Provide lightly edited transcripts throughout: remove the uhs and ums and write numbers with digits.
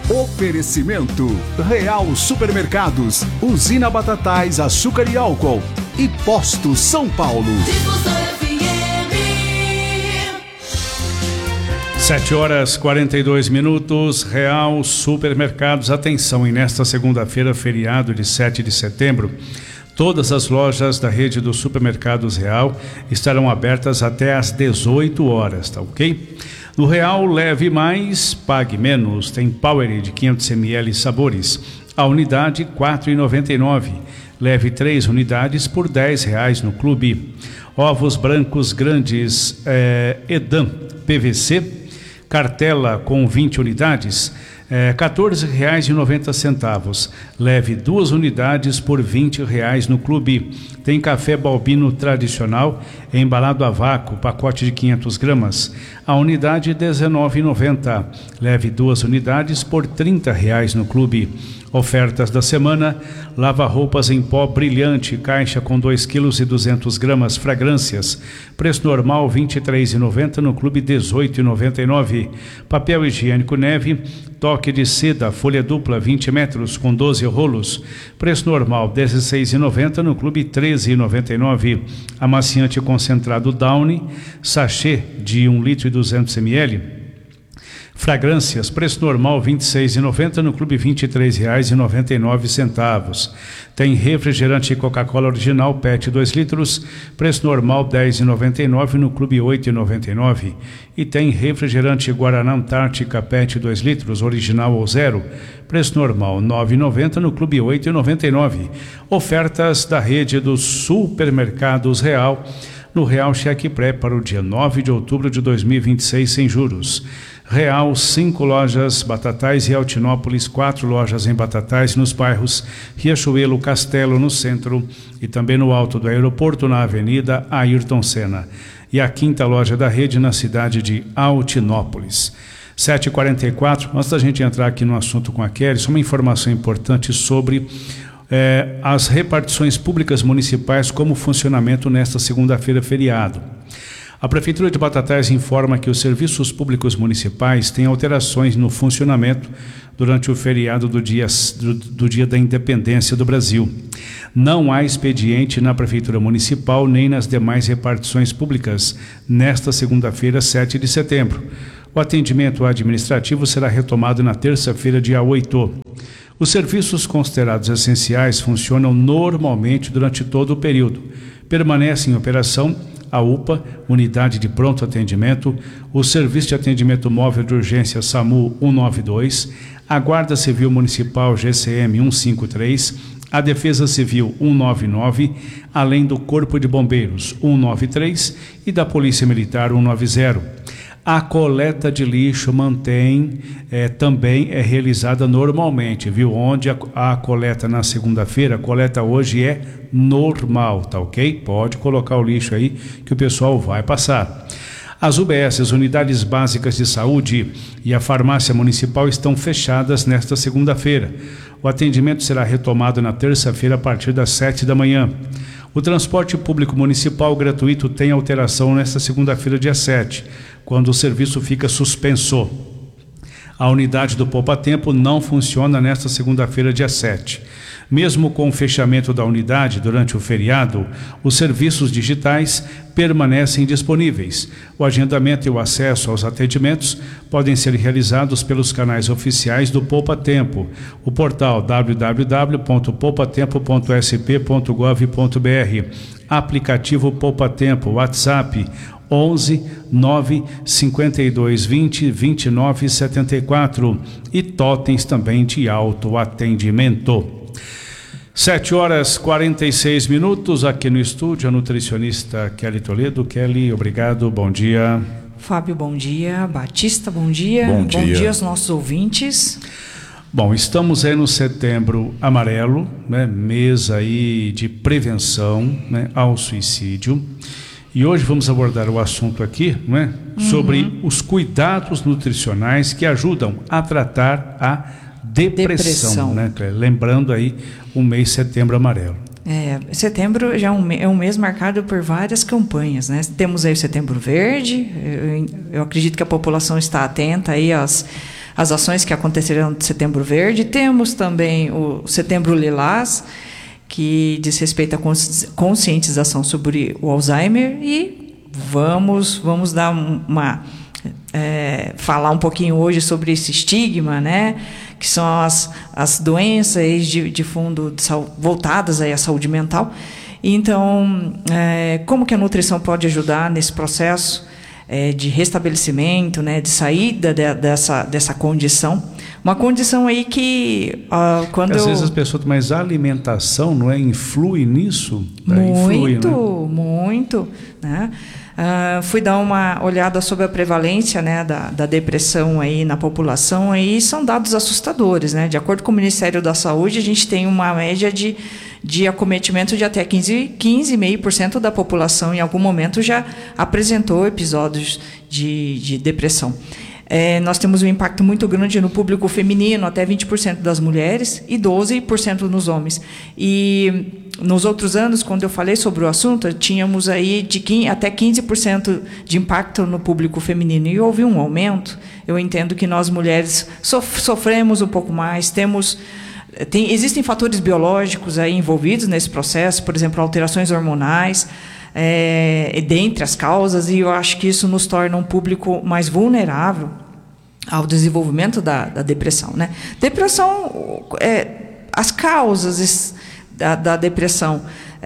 Oferecimento Real Supermercados, Usina Batatais, Açúcar e Álcool e Posto São Paulo. 7h42, Real Supermercados. Atenção, e nesta segunda-feira, feriado de 7 de setembro, todas as lojas da rede dos Supermercados Real estarão abertas até às 18 horas, tá ok? No Real, leve mais, pague menos. Tem Power de 500 ml sabores. A unidade R$ 4,99. Leve 3 unidades por R$ 10 no clube. Ovos brancos grandes Edam PVC. Cartela com 20 unidades, R$ 14,90. Leve 2 unidades por R$ 20 no clube. Tem café Balbino tradicional, embalado a vácuo, pacote de 500 gramas. A unidade R$ 19,90. Leve 2 unidades por R$ 30 no clube. Ofertas da semana: lava-roupas em pó brilhante, caixa com 2,2 kg, fragrâncias. Preço normal R$ 23,90, no clube R$ 18,99. Papel higiênico Neve, toque de seda, folha dupla 20 metros com 12 rolos. Preço normal R$ 16,90, no clube R$ 13,99. Amaciante concentrado Downy, sachê de 1 litro e 200 ml. Fragrâncias, preço normal R$ 26,90, no clube R$ 23,99. Tem refrigerante Coca-Cola original PET 2 litros, preço normal R$ 10,99, no clube R$ 8,99. E tem refrigerante Guaraná Antártica PET 2 litros, original ou zero, preço normal R$ 9,90, no clube R$ 8,99. Ofertas da rede dos Supermercados Real, no Real Cheque Pré para o dia 9 de outubro de 2026 sem juros. Real, 5 lojas Batatais e Altinópolis, 4 lojas em Batatais, nos bairros Riachuelo, Castelo, no centro, e também no alto do aeroporto, na Avenida Ayrton Senna. E a 5ª loja da rede na cidade de Altinópolis. 7h44, antes da gente entrar aqui no assunto com a Kelly, só uma informação importante sobre as repartições públicas municipais, como funcionamento nesta segunda-feira feriado. A Prefeitura de Batatais informa que os serviços públicos municipais têm alterações no funcionamento durante o feriado do dia da Independência do Brasil. Não há expediente na Prefeitura Municipal nem nas demais repartições públicas nesta segunda-feira, 7 de setembro. O atendimento administrativo será retomado na terça-feira, dia 8. Os serviços considerados essenciais funcionam normalmente durante todo o período. Permanece em operação a UPA, Unidade de Pronto Atendimento, o Serviço de Atendimento Móvel de Urgência SAMU 192, a Guarda Civil Municipal GCM 153, a Defesa Civil 199, além do Corpo de Bombeiros 193 e da Polícia Militar 190. A coleta de lixo também é realizada normalmente, viu? Onde a coleta na segunda-feira, a coleta hoje é normal, tá ok? Pode colocar o lixo aí que o pessoal vai passar. As UBS, as Unidades Básicas de Saúde, e a Farmácia Municipal estão fechadas nesta segunda-feira. O atendimento será retomado na terça-feira a partir das 7 da manhã. O transporte público municipal gratuito tem alteração nesta segunda-feira, dia 7, quando o serviço fica suspenso. A unidade do Poupa Tempo não funciona nesta segunda-feira, dia 7. Mesmo com o fechamento da unidade durante o feriado, os serviços digitais permanecem disponíveis. O agendamento e o acesso aos atendimentos podem ser realizados pelos canais oficiais do Poupa Tempo, o portal www.poupatempo.sp.gov.br, aplicativo Poupa Tempo, WhatsApp 11 9 52 20 29 74 e totens também de autoatendimento. 7h46 aqui no estúdio, a nutricionista Kelly Toledo. Kelly, obrigado, bom dia. Fábio, bom dia. Batista, bom dia. Bom dia aos nossos ouvintes. Bom, estamos aí no Setembro Amarelo, né? Mês aí de prevenção, né, ao suicídio. E hoje vamos abordar o assunto aqui, né, sobre os cuidados nutricionais que ajudam a tratar a depressão. Né? Lembrando aí o mês Setembro Amarelo. Setembro já é um mês marcado por várias campanhas, né? Temos aí o Setembro Verde, eu acredito que a população está atenta aí às as ações que acontecerão no Setembro Verde. Temos também o Setembro Lilás, que diz respeito à conscientização sobre o Alzheimer, e vamos dar falar um pouquinho hoje sobre esse estigma, né, que são as doenças de fundo voltadas aí à saúde mental. Então, como que a nutrição pode ajudar nesse processo de restabelecimento, né, de saída dessa condição? Uma condição aí que às vezes as pessoas, mas a alimentação não influi nisso? Muito, né? Fui dar uma olhada sobre a prevalência, né, da depressão aí na população, aí são dados assustadores, né? De acordo com o Ministério da Saúde, a gente tem uma média de acometimento de até 15,5% da população em algum momento já apresentou episódios de depressão. Nós temos um impacto muito grande no público feminino, até 20% das mulheres e 12% nos homens. E nos outros anos, quando eu falei sobre o assunto, tínhamos aí até 15% de impacto no público feminino. E houve um aumento. Eu entendo que nós mulheres sofremos um pouco mais, existem fatores biológicos aí envolvidos nesse processo, por exemplo, alterações hormonais, dentre as causas, e eu acho que isso nos torna um público mais vulnerável ao desenvolvimento da depressão, né? Depressão, as causas da depressão,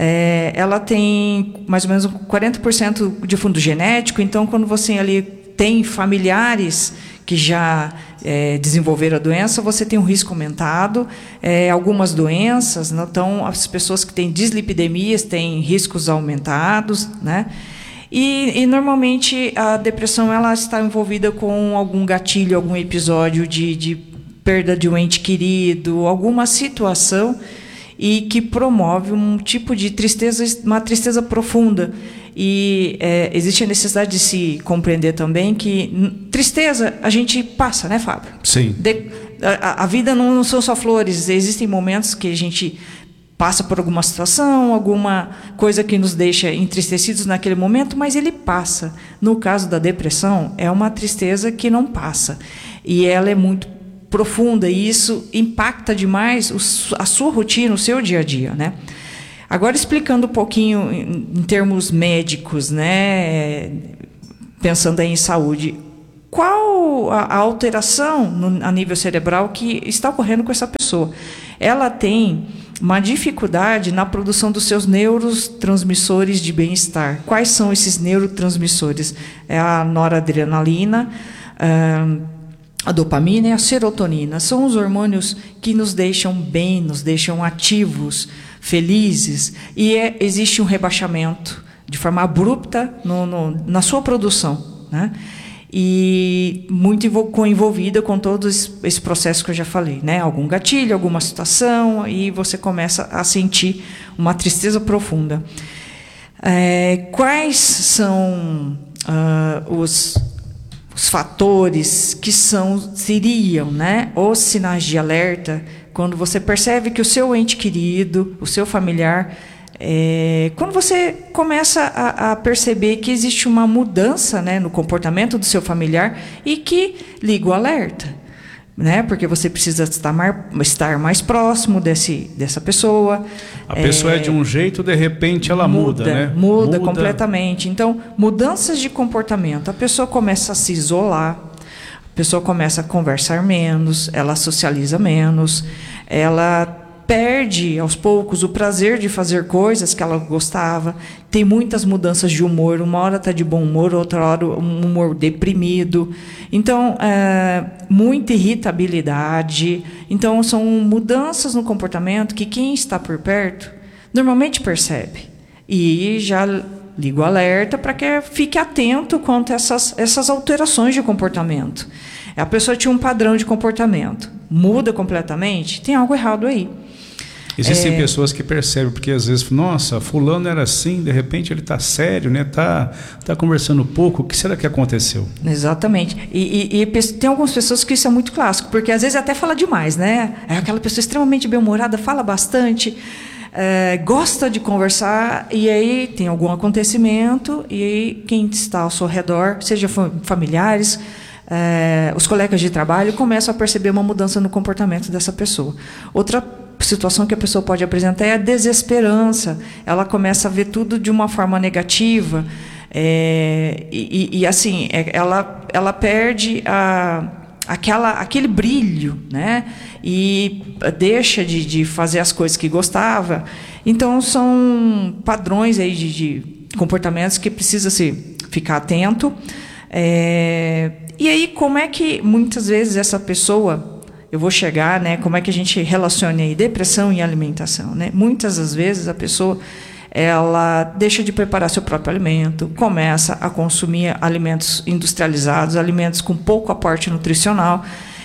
ela tem mais ou menos 40% de fundo genético. Então, quando você ali tem familiares que já desenvolveram a doença, você tem um risco aumentado. Algumas doenças, então as pessoas que têm dislipidemias têm riscos aumentados, né? E normalmente a depressão ela está envolvida com algum gatilho, algum episódio de perda de um ente querido, alguma situação e que promove um tipo de tristeza, uma tristeza profunda. E existe a necessidade de se compreender também que tristeza a gente passa, né, Fábio? Sim. A vida não são só flores, existem momentos que a gente passa por alguma situação, alguma coisa que nos deixa entristecidos naquele momento, mas ele passa. No caso da depressão, é uma tristeza que não passa. E ela é muito profunda, e isso impacta demais a sua rotina, o seu dia a dia, né? Agora, explicando um pouquinho em termos médicos, né, pensando aí em saúde, qual a alteração a nível cerebral que está ocorrendo com essa pessoa? Ela tem uma dificuldade na produção dos seus neurotransmissores de bem-estar. Quais são esses neurotransmissores? É a noradrenalina, a dopamina e a serotonina. São os hormônios que nos deixam bem, nos deixam ativos, felizes, e existe um rebaixamento de forma abrupta na sua produção, né? E muito envolvida com todo esse processo que eu já falei, né? Algum gatilho, alguma situação, e você começa a sentir uma tristeza profunda. Quais são os fatores que seriam, né, os sinais de alerta quando você percebe que o seu ente querido, o seu familiar, quando você começa a perceber que existe uma mudança, né, no comportamento do seu familiar e que liga o alerta, né, porque você precisa estar mais próximo dessa pessoa. A pessoa é de um jeito, de repente ela muda, né? Muda completamente. Então, mudanças de comportamento. A pessoa começa a se isolar, a pessoa começa a conversar menos, ela socializa menos, ela perde aos poucos o prazer de fazer coisas que ela gostava, tem muitas mudanças de humor, uma hora está de bom humor, outra hora um humor deprimido, então muita irritabilidade. Então são mudanças no comportamento que quem está por perto normalmente percebe e já liga o alerta para que fique atento quanto a essas alterações de comportamento. A pessoa tinha um padrão de comportamento, muda completamente, tem algo errado aí. Existem pessoas que percebem, porque às vezes, nossa, fulano era assim, de repente ele está sério, né? Tá conversando pouco, o que será que aconteceu? Exatamente. E tem algumas pessoas que isso é muito clássico, porque às vezes até fala demais, né? É aquela pessoa extremamente bem-humorada, fala bastante, gosta de conversar, e aí tem algum acontecimento, e aí quem está ao seu redor, seja familiares, os colegas de trabalho começam a perceber uma mudança no comportamento dessa pessoa. Outra situação que a pessoa pode apresentar é a desesperança. Ela começa a ver tudo de uma forma negativa, assim, ela perde aquele brilho, né? E deixa de fazer as coisas que gostava. Então, são padrões aí de comportamentos que precisa se ficar atento. E aí, como é que muitas vezes essa pessoa, eu vou chegar, né? Como é que a gente relaciona aí depressão e alimentação, né? Muitas das vezes a pessoa ela deixa de preparar seu próprio alimento, começa a consumir alimentos industrializados, alimentos com pouco aporte nutricional.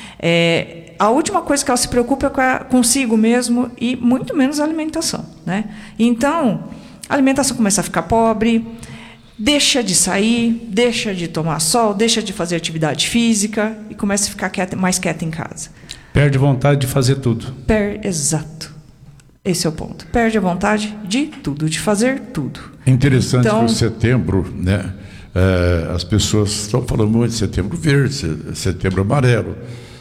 A última coisa que ela se preocupa é consigo mesmo e muito menos a alimentação, né? Então, a alimentação começa a ficar pobre, deixa de sair, deixa de tomar sol, deixa de fazer atividade física e começa a ficar mais quieta em casa. Perde vontade de fazer tudo. Exato. Esse é o ponto. Perde a vontade de tudo, de fazer tudo. Interessante que o setembro, né? As pessoas estão falando muito de setembro verde, setembro amarelo,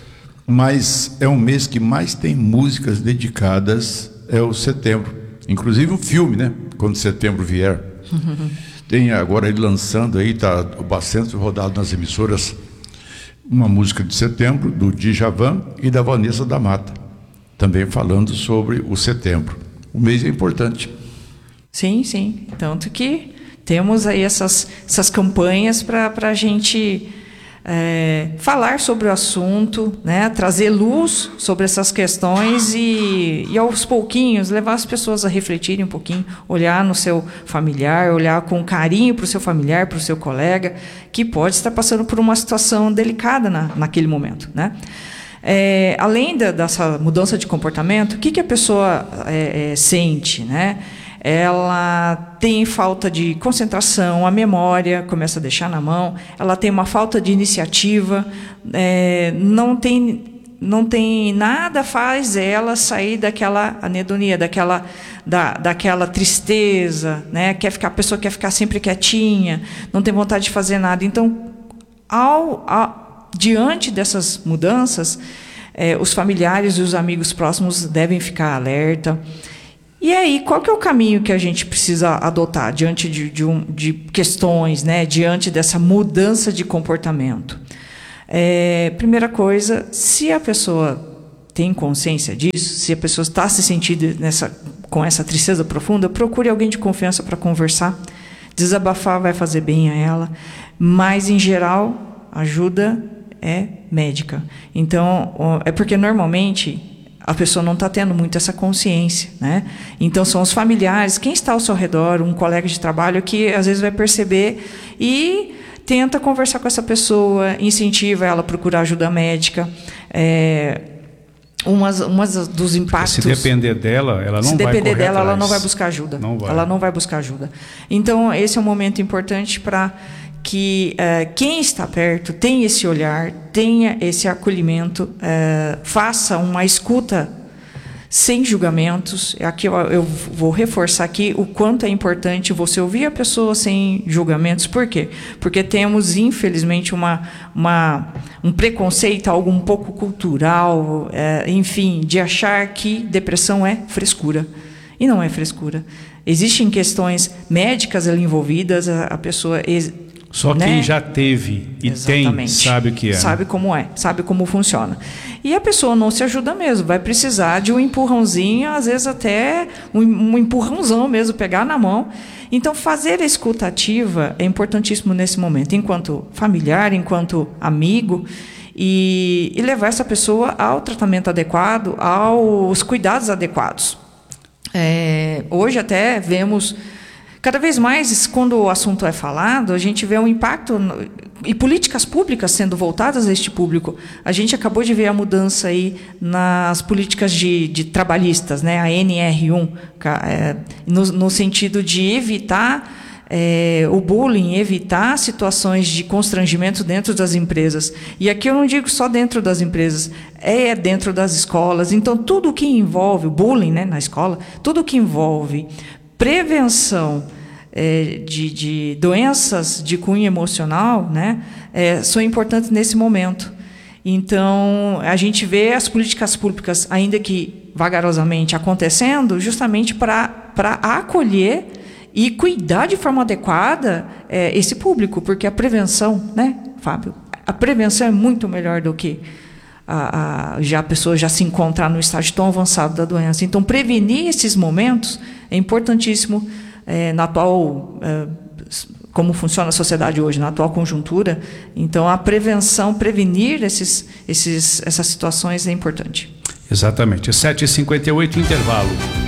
mas é um mês que mais tem músicas dedicadas, é o setembro. Inclusive um filme, né? Quando setembro vier. Tem agora ele lançando aí, está bastante rodado nas emissoras, uma música de setembro, do Djavan e da Vanessa da Mata. Também falando sobre o setembro. O mês é importante. Sim, sim. Tanto que temos aí essas campanhas para a gente falar sobre o assunto, né? Trazer luz sobre essas questões e aos pouquinhos levar as pessoas a refletirem um pouquinho, olhar no seu familiar, olhar com carinho para o seu familiar, para o seu colega, que pode estar passando por uma situação delicada naquele momento, né? Além dessa mudança de comportamento, o que a pessoa sente, né? Ela tem falta de concentração, a memória começa a deixar na mão, ela tem uma falta de iniciativa, não tem nada faz ela sair daquela anedonia, daquela tristeza, né? A pessoa quer ficar sempre quietinha, não tem vontade de fazer nada. Então, diante dessas mudanças, os familiares e os amigos próximos devem ficar alerta. E aí, qual que é o caminho que a gente precisa adotar diante de questões, né, diante dessa mudança de comportamento? Primeira coisa, se a pessoa tem consciência disso, se a pessoa está se sentindo com essa tristeza profunda, procure alguém de confiança para conversar. Desabafar vai fazer bem a ela, mas, em geral, ajuda médica. Então, porque normalmente a pessoa não está tendo muito essa consciência, né? Então, são os familiares, quem está ao seu redor, um colega de trabalho que às vezes vai perceber e tenta conversar com essa pessoa, incentiva ela a procurar ajuda médica. Dos impactos. Se depender dela, ela não vai correr atrás. Se depender dela, ela não vai buscar ajuda. Ela não vai buscar ajuda. Então, esse é um momento importante para que quem está perto tenha esse olhar, tenha esse acolhimento, faça uma escuta sem julgamentos. Aqui eu vou reforçar aqui o quanto é importante você ouvir a pessoa sem julgamentos. Por quê? Porque temos, infelizmente, um preconceito, algo um pouco cultural, enfim, de achar que depressão é frescura. E não é frescura. Existem questões médicas ali envolvidas, a pessoa... Só quem já teve e tem sabe o que é. Sabe como é, sabe como funciona. E a pessoa não se ajuda mesmo, vai precisar de um empurrãozinho, às vezes até um empurrãozão mesmo, pegar na mão. Então, fazer a escuta ativa é importantíssimo nesse momento, enquanto familiar, enquanto amigo, e levar essa pessoa ao tratamento adequado, aos cuidados adequados. Hoje até vemos... Cada vez mais, quando o assunto é falado, a gente vê um impacto e políticas públicas sendo voltadas a este público. A gente acabou de ver a mudança aí nas políticas de trabalhistas, né, a NR1, no sentido de evitar o bullying, evitar situações de constrangimento dentro das empresas. E aqui eu não digo só dentro das empresas, dentro das escolas. Então, tudo que envolve o bullying, né, na escola, tudo que envolve prevenção de doenças de cunho emocional, né, são importantes nesse momento. Então, a gente vê as políticas públicas, ainda que vagarosamente, acontecendo, justamente para acolher e cuidar de forma adequada esse público, porque a prevenção, né, Fábio? A prevenção é muito melhor do que a pessoa já se encontrar no estágio tão avançado da doença. Então, prevenir esses momentos é importantíssimo na atual, como funciona a sociedade hoje, na atual conjuntura. Então, a prevenção, prevenir essas situações é importante. Exatamente. 7h58, intervalo.